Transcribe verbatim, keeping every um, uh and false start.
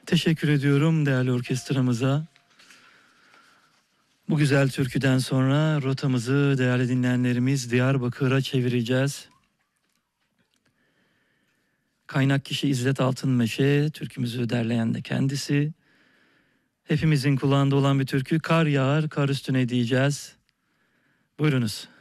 Teşekkür ediyorum değerli orkestramıza. Bu güzel türküden sonra rotamızı değerli dinleyenlerimiz Diyarbakır'a çevireceğiz. Kaynak kişi İzzet Altınmeşe, türkümüzü derleyen de kendisi. Hepimizin kulağında olan bir türkü, Kar Yağar Kar Üstüne diyeceğiz. Buyurunuz.